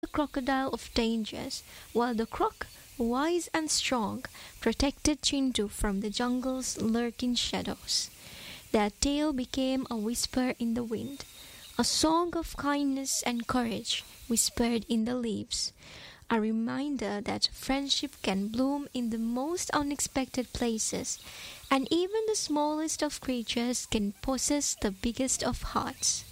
the crocodile of dangers, while the croc, wise and strong, protected Chintu from the jungle's lurking shadows. Their tale became a whisper in the wind, a song of kindness and courage whispered in the leaves, a reminder that friendship can bloom in the most unexpected places, and even the smallest of creatures can possess the biggest of hearts.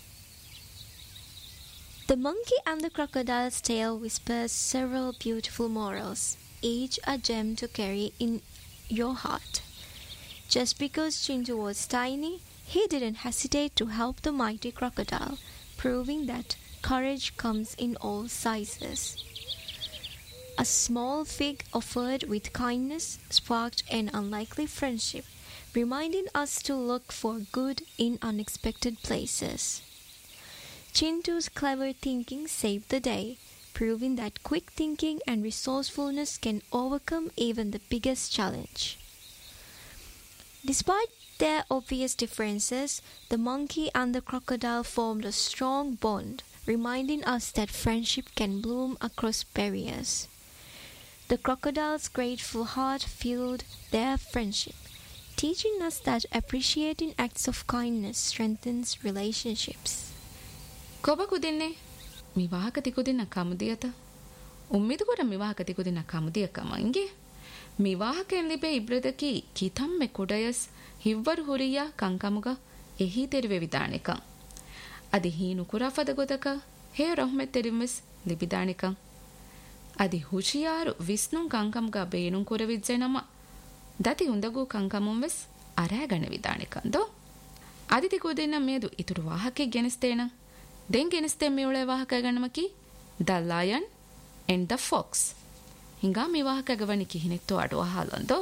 The monkey and the crocodile's tale whispers several beautiful morals, each a gem to carry in your heart. Just because Chintu was tiny, he didn't hesitate to help the mighty crocodile, proving that courage comes in all sizes. A small fig offered with kindness sparked an unlikely friendship, reminding us to look for good in unexpected places. Chintu's clever thinking saved the day, proving that quick thinking and resourcefulness can overcome even the biggest challenge. Despite their obvious differences, the monkey and the crocodile formed a strong bond, reminding us that friendship can bloom across barriers. The crocodile's grateful heart fueled their friendship, teaching us that appreciating acts of kindness strengthens relationships. කොබ කුදින්නේ මිවාහක තිකුදින කමුදියත උම්මිද කොට මිවාහක තිකුදින කමුදිය කමංගේ මිවාහකෙන් ලිබේ ඉබ්‍රදකි කිතම්මෙ කුඩයස් හිව්වරු ಹುರಿಯ ಕಂಕಮುಗ ಎಹಿ ತೆರಿವೆ ವಿಧಾನಿಕ ಅದಿ ಹೀನು ಕುರಾಫದ ಗೊತಕ ಹೇ ರಹ್ಮೆ ತೆರಿಮಿಸ್ ಲಿಬಿದಾನಿಕ ಅದಿ ಹುಷಿಯಾರು ವಿಷ್ಣು ಕಂಕಮುಗ ಬೇನು ಕುರವಿಜ್ಜೆ ನಮ ದತಿ ಉಂದಗು ಕಂಕಮುಂವೆಸ್ ಅರಾಗಣ ವಿಧಾನಿಕಂದೋ ಅದಿ ತಿಕುದಿನ ಮೇದು ಇತುರು ವಾಹಕೆ ಗೆನಿಸ್ತೇನ ದೆಂಗೆನಿಸ್ತೆ ಮೇಳೆ ವಾಹಕ ಗಣಮಕಿ the lion and the fox ಹಿಂಗಾ ಮಿ ವಾಹಕ ಗವಣಿ ಕಿಹಿನೆತ್ತು ಆಡುವ ಹಾಲಂದೋ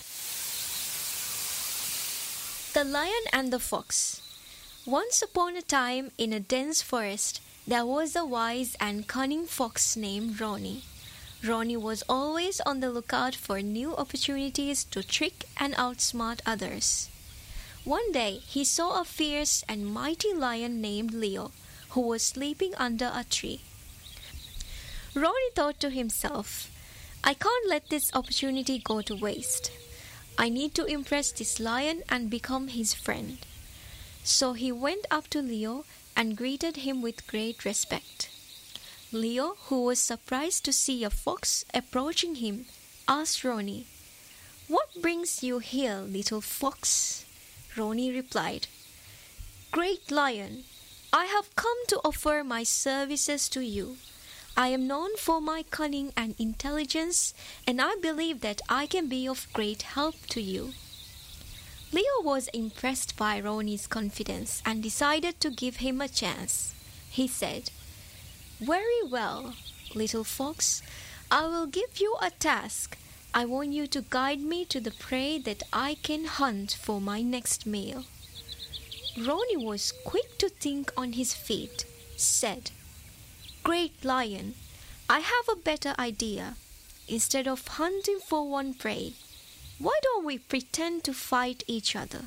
The Lion and the Fox. Once upon a time, in a dense forest, there was a wise and cunning fox named Ronnie. Ronnie was always on the lookout for new opportunities to trick and outsmart others. One day, he saw a fierce and mighty lion named Leo, who was sleeping under a tree. Ronnie thought to himself, I can't let this opportunity go to waste. I need to impress this lion and become his friend. So he went up to Leo and greeted him with great respect. Leo, who was surprised to see a fox approaching him, asked Ronnie, What brings you here, little fox? Ronnie replied, Great lion, I have come to offer my services to you. I am known for my cunning and intelligence, and I believe that I can be of great help to you. Leo was impressed by Ronnie's confidence and decided to give him a chance. He said, Very well, little fox. I will give you a task. I want you to guide me to the prey that I can hunt for my next meal. Ronnie was quick to think on his feet, said, Great lion, I have a better idea. Instead of hunting for one prey, why don't we pretend to fight each other?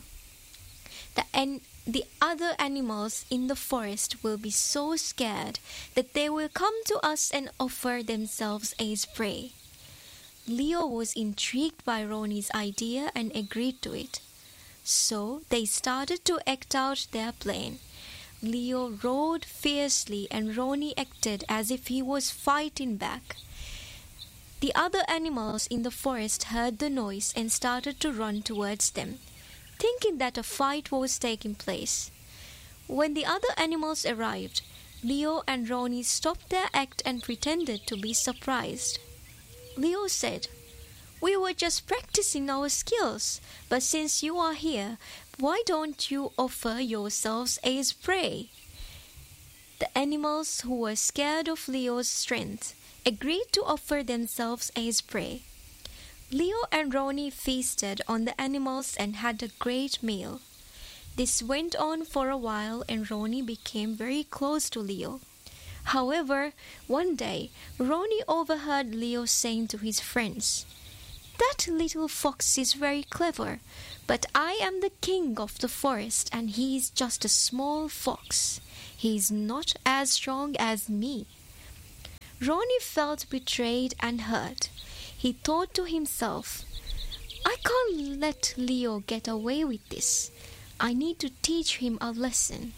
The other animals in the forest will be so scared that they will come to us and offer themselves as prey. Leo was intrigued by Ronnie's idea and agreed to it. So they started to act out their plan. Leo roared fiercely and Ronnie acted as if he was fighting back. The other animals in the forest heard the noise and started to run towards them, thinking that a fight was taking place. When the other animals arrived, Leo and Ronnie stopped their act and pretended to be surprised. Leo said, We were just practicing our skills, but since you are here, why don't you offer yourselves as prey? The animals who were scared of Leo's strength agreed to offer themselves as prey. Leo and Ronnie feasted on the animals and had a great meal. This went on for a while and Ronnie became very close to Leo. However, one day, Ronnie overheard Leo saying to his friends, That little fox is very clever, but I am the king of the forest and he is just a small fox. He is not as strong as me. Ronnie felt betrayed and hurt. He thought to himself, I can't let Leo get away with this. I need to teach him a lesson.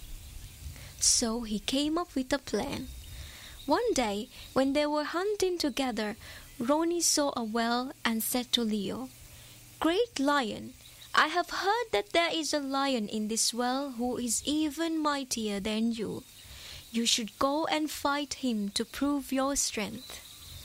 So he came up with a plan. One day, when they were hunting together, Ronnie saw a well and said to Leo, Great Lion, I have heard that there is a lion in this well who is even mightier than you. You should go and fight him to prove your strength.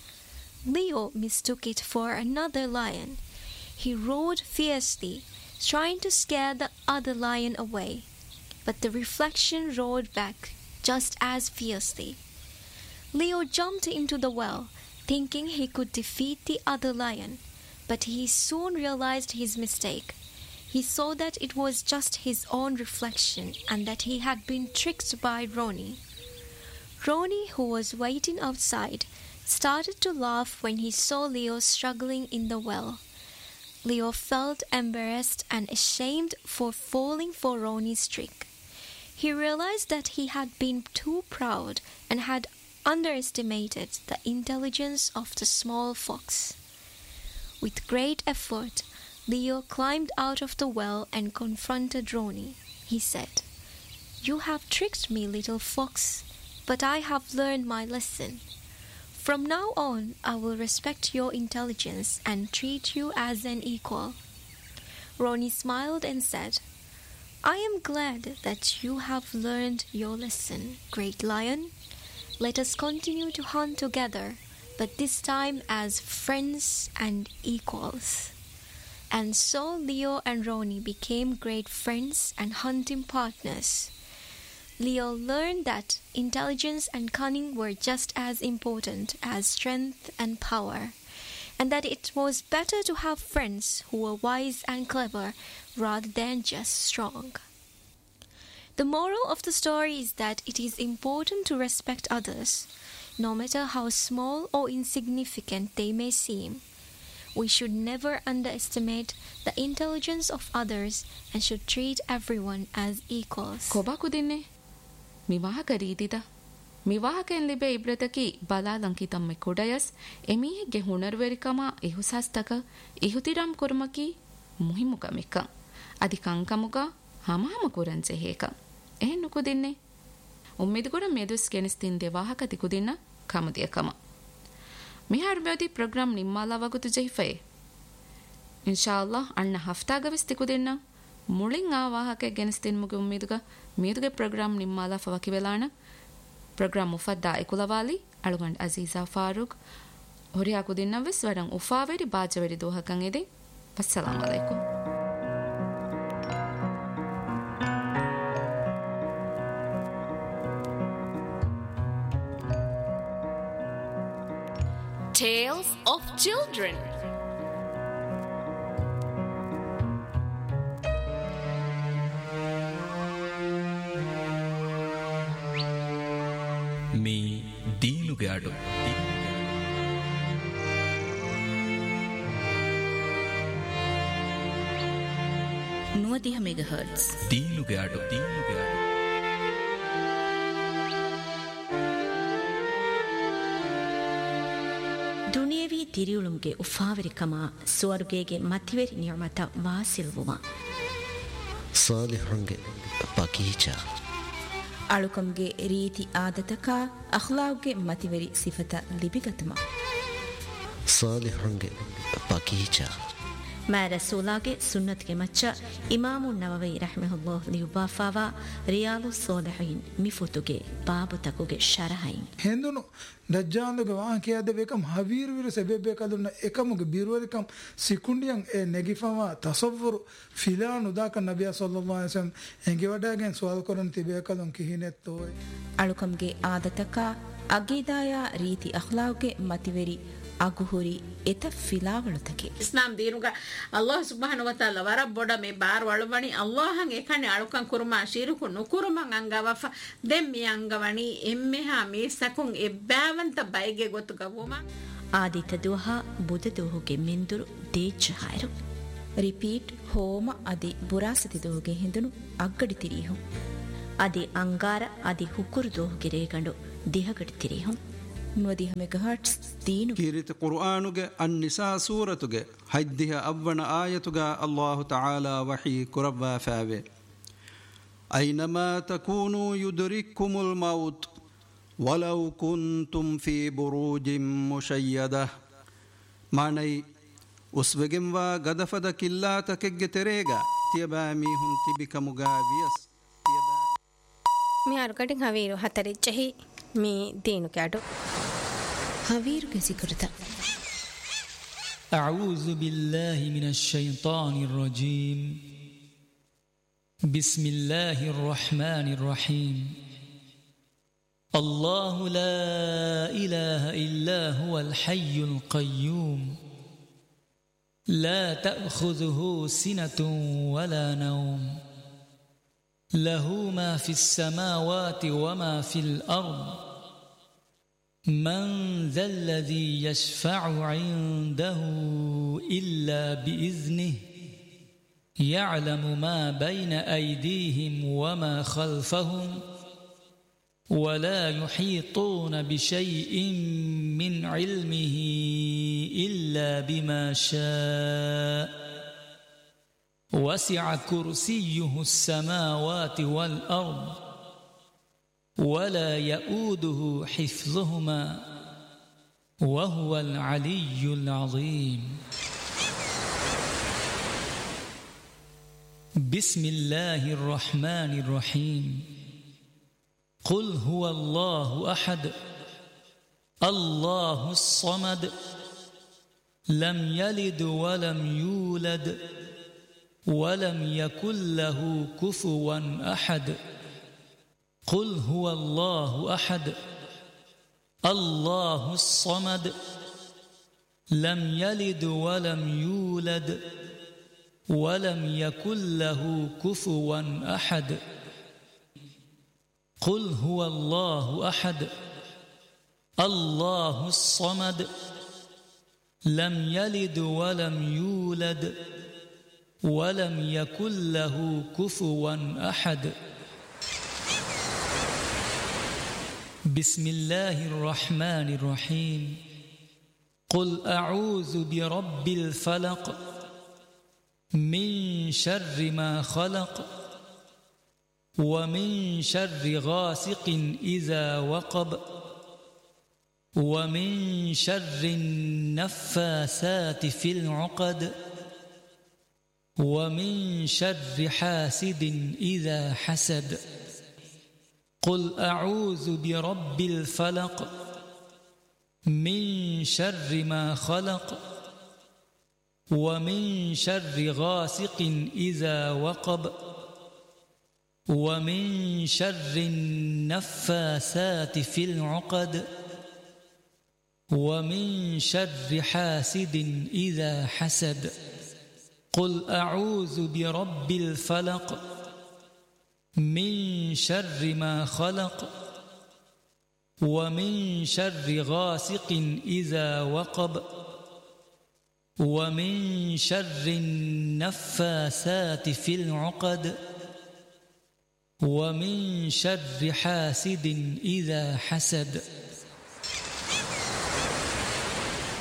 Leo mistook it for another lion. He roared fiercely, trying to scare the other lion away. But the reflection roared back just as fiercely. Leo jumped into the well, thinking he could defeat the other lion, but he soon realized his mistake. He saw that it was just his own reflection and that he had been tricked by Ronnie. Ronnie, who was waiting outside, started to laugh when he saw Leo struggling in the well. Leo felt embarrassed and ashamed for falling for Ronnie's trick. He realized that he had been too proud and had underestimated the intelligence of the small fox. With great effort, Leo climbed out of the well and confronted Ronnie. He said, You have tricked me, little fox, but I have learned my lesson. From now on, I will respect your intelligence and treat you as an equal. Ronnie smiled and said, I am glad that you have learned your lesson, Great Lion. Let us continue to hunt together, but this time as friends and equals. And so Leo and Ronnie became great friends and hunting partners. Leo learned that intelligence and cunning were just as important as strength and power, and that it was better to have friends who were wise and clever rather than just strong. The moral of the story is that it is important to respect others, no matter how small or insignificant they may seem. We should never underestimate the intelligence of others and should treat everyone as equals. මිවාහක රීතිද මිවාහකෙන් ලිබේ ඉබ්‍රතකි බලාලංකිතම්මෙ කුඩයස් එමීහෙගේ හුනර්වෙරිකම ඉහුසස්තක ඉහුතිරම් කුරුමකි මුහිමුකමික අධි කංකමුග හමහම කුරන්සෙ හේක එහෙන් නුකුදින්නේ උම්මිදගොඩ මෙදුස් ගෙනස්තින් දෙවාහක තිකුදින්න කමදියකම මිහාර්බයෝති programme නිම්මාලා වගුතු ජෙහිෆේ ඉන්ෂාඅල්ලාහ් අන්න හෆ්තාගවිස් තිකුදින්න මුලින් ආවාහක ගෙනස්තින් මුගේ උම්මිදුග මීදුගේ programme නිම්මාලා ෆවකි වෙලාන programme උෆද්දා එකුලවාලි අලුගන්ඩ අසීසා Farooq හොරියා කුදින්නවස් වඩන් උෆාවෙරි බාජවෙරි දෝහකන් එදේ වස්සලාමු අලයිකුම් Tales of Children. Me Dinugado. Nuatiha megahertz. Dinugado. ದುನಿಯವಿ ತಿರಿಯುಳುಮ್ಗೆ ಉಫಾವೆರಿಕಮ ಸ್ವರ್ಗೆಗೆ ಮತಿವೆರಿ ನಿಯಮತ ವಾಸಿಲ್ವುಮ ಸಾಲಿಹಂಗೆ ಬಗೀಚ ಅಳುಕಂಗೆ ರೀತಿ ಆದತಕ ಅಖ್ಲಾವ್ಗೆ ಮತಿವೆರಿ ಸಿಫತ ಲಿಬಿಗತಮ ಸಾಲಿಹಂಗೆ ಬಗೀಚ ಮಾ ರಸೂಲಾಗೆ ಸುನ್ನತ್ಗೆ ಮಚ್ಚ ಇಮಾಮು ನವವಿ ರಹ್ಮಹುಲ್ಲಾಹ್ ಲಿಯುಬಾಫಾವಾ ರಿಯಾಲು ಸೋಲಿಹೀನ್ ಮಿಫುತುಗೆ Babu ತಕುಗೆ ಶರಹೈನ್ ಹೆಂದುನು ದಜ್ಜಾಲುಗೆ ವಾಹಕಿಯಾದ ಬೇಕಂ ಹವೀರ್ವಿರು ಸೆಬೆಬೇಕದುನ್ನ ಏಕಮುಗೆ ಬೀರುವರಿಕಂ ಸಿಕುಂಡಿಯಂ A ನೆಗಿಫವ ತಸವ್ವುರು ಫಿಲಾನು ದಾಕ ನಬಿಯ ಸಲ್ಲಲ್ಲಾಹು ಅಲೈಹಿ ವಸಲ್ಲಂ ಎಂಗೆ ವಡಾಗೆನ್ ಸುವಾಲ್ ಕೊರನ್ ತಿಬೇಕದುನ್ ಕಿಹಿನೆತ್ತೋಯ್ ಅಳುಕಂಗೆ ಆದತಕ ಅಗೀದಾಯ ರೀತಿ ಅಖ್ಲಾವ್ಗೆ ಮತಿವೆರಿ ಅಗುಹುರಿ ಎತ ಫಿಲಾವಳುತಕೆ ಇಸ್ಲಾಂ ದೀನುಗ ಅಲ್ಲಾಹ್ ಸುಬ್ಹಾನಹು ವ ತಆಲಾ ವರ ಬೊಡ ಮೆ ಬಾರ್ ವಳುವಣಿ ಅಲ್ಲಾಹಂ ಎಕನೆ ಅಳುಕಂ ಕುರುಮಾ ಶಿರುಕು ನುಕುರುಮಂ ಅಂಗವಫ ದೆಮ್ಮಿ ಅಂಗವಣಿ ಎಮ್ಮೆಹಾ ಮೀಸಕುಂ ಎಬ್ಬಾವಂತ ಬೈಗೆ ಗೊತ್ತು ಗವುಮ ಆದಿತ ದುಹ ಬುದ ದುಹುಗೆ ಮಿಂದುರು ದೇಚಹಾಯರು ರಿಪೀಟ್ ಹೋಮ ಅದಿ ಬುರಾಸತಿ ದುಹುಗೆ ಹಿಂದುನು ಅಗ್ಗಡಿ ತಿರಿಹು ಅದಿ ಅಂಗಾರ ಅದಿ ಹುಕುರು ದುಹುಗೆ ರೇಗಂಡು ದಿಹಗಡಿ ತಿರಿಹು ನುವದಿ ಮೆಗಾಹರ್ಟ್ಸ್ ದೀನು ಕೀರಿತ ಕುರ್ಆನುಗೆ ಅನ್ನಿಸಾ ಸೂರತುಗೆ ಹದ್ದಿಹ ಅವ್ವನ ಆಯತುಗ ಅಲ್ಲಾಹು ತಆಲಾ ವಹಿ ಕುರವ್ವ ಫಾವೆ ಐನಮಾ ತಕೂನು ಯುದ್ರಿಕ್ಕುಮುಲ್ ಮೌತ್ ವಲೌ ಕುಂತುಂ ಫೀ ಬುರೂಜಿಂ ಮುಶಯ್ಯದ ಮಾನೈ ಉಸ್ವೆಗೆಂವ ಗದಫದ ಕಿಲ್ಲಾತಕೆಗ್ಗೆ ತೆರೇಗ ತಿಯಬಾ ಮೀಹುಂ ತಿಬಿಕಮುಗಾ ವಿಯಸ್ ಮಿ ಆರುಕಟಿಂಗ್ ಹವೀರು ಹತರಿಚ್ಚಹಿ ಮಿ ದೀನು ಕ್ಯಾಡು ಹವೀರು ಗೆಸಿಕುರುತ أعوذ بالله من الشيطان الرجيم بسم الله الرحمن الرحيم الله لا إله إلا هو الحي القيوم لا تأخذه سنة ولا نوم له ما في السماوات وما في الأرض من ذا الذي يشفع عنده إلا بإذنه يعلم ما بين أيديهم وما خلفهم ولا يحيطون بشيء من علمه إلا بما شاء وسع كرسيه السماوات والأرض ولا يؤوده حفظهما وهو العلي العظيم بسم الله الرحمن الرحيم قل هو الله أحد الله الصمد لم يلد ولم يولد ولم يكن له كفوا أحد قل هو الله أحد الله الصمد لم يلد ولم يولد ولم يكن له كفوا أحد قل هو الله أحد الله الصمد لم يلد ولم يولد ولم يكن له كفوا أحد بسم الله الرحمن الرحيم قل أعوذ برب الفلق من شر ما خلق ومن شر غاسق إذا وقب ومن شر النفاثات في العقد ومن شر حاسد إذا حسد قل أعوذ برب الفلق من شر ما خلق ومن شر غاسق إذا وقب ومن شر النفاثات في العقد ومن شر حاسد إذا حسد قل أعوذ برب الفلق من شر ما خلق ومن شر غاسق إذا وقب ومن شر النفاثات في العقد ومن شر حاسد إذا حسد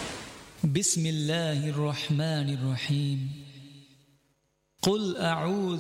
بسم الله الرحمن الرحيم قل أعوذ